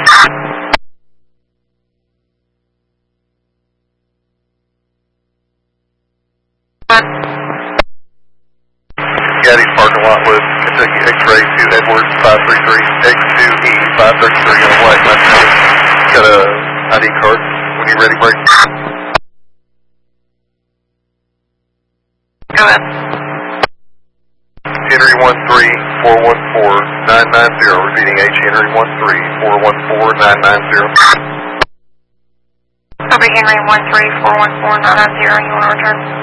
Gaddy's parking lot with Kentucky X-Ray 2 Edwards 533 X2E 533 on the white left side. Got a ID card when you're ready, break. Go ahead. Henry 13-414-990. Repeating H. Henry 13-414-990. Copy Henry 13-414-990. You want to return?